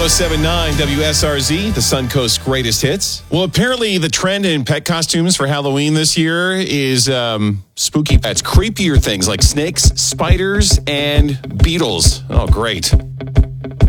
107.9 WSRZ, the Suncoast greatest hits. Well, apparently the trend in pet costumes for Halloween this year is spooky pets, creepier things like snakes, spiders, and beetles. Oh, great.